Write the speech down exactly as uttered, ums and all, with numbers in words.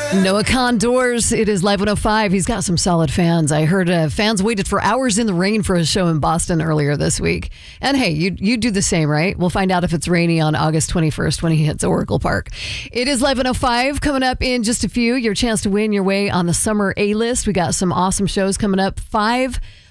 Noah Condors, it is Live one oh five. He's got some solid fans. I heard uh, fans waited for hours in the rain for his show in Boston earlier this week. And hey, you you do the same, right? We'll find out if it's rainy on August twenty-first when he hits Oracle Park. It is Live one oh five coming up in just a few. Your chance to win your way on the summer A-list. We got some awesome shows coming up. Five